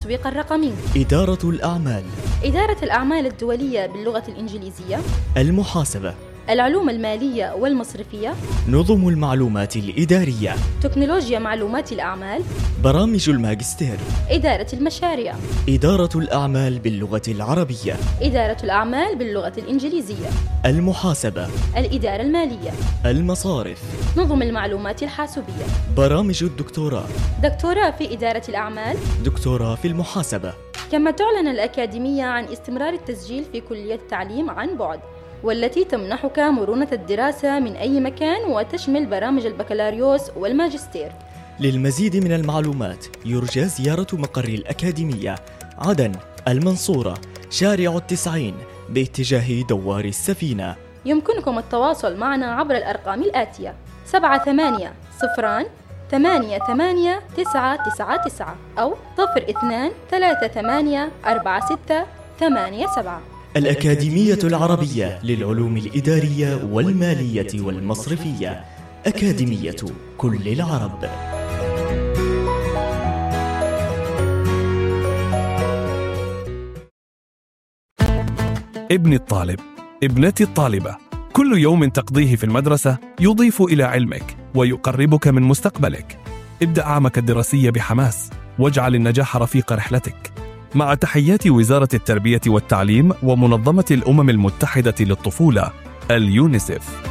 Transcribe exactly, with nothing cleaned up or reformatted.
التسويق الرقمي، إدارة الأعمال، إدارة الأعمال الدولية باللغة الإنجليزية، المحاسبة، العلوم المالية والمصرفية، نظم المعلومات الإدارية، تكنولوجيا معلومات الأعمال، برامج الماجستير، إدارة المشاريع، إدارة الأعمال باللغة العربية، إدارة الأعمال باللغة الإنجليزية، المحاسبة، الإدارة المالية، المصارف، نظم المعلومات الحاسوبية، برامج الدكتوراه، دكتوراه في إدارة الأعمال، دكتوراه في المحاسبة. كما تعلن الأكاديمية عن استمرار التسجيل في كلية التعليم عن بعد، والتي تمنحك مرونة الدراسة من أي مكان وتشمل برامج البكالوريوس والماجستير. للمزيد من المعلومات يرجى زيارة مقر الأكاديمية، عدن، المنصورة، شارع التسعين باتجاه دوار السفينة. يمكنكم التواصل معنا عبر الأرقام الآتية: سبعة ثمانية صفران ثمانية ثمانية تسعة تسعة تسعة أو صفر اثنان ثلاثة ثمانية أربعة ستة ثمانية سبعة. الأكاديمية العربية للعلوم الإدارية والمالية والمصرفية، أكاديمية كل العرب. ابن الطالب، ابنتي الطالبة، كل يوم تقضيه في المدرسة يضيف إلى علمك ويقربك من مستقبلك. ابدأ عامك الدراسي بحماس واجعل النجاح رفيق رحلتك. مع تحيات وزارة التربية والتعليم ومنظمة الأمم المتحدة للطفولة، اليونيسف.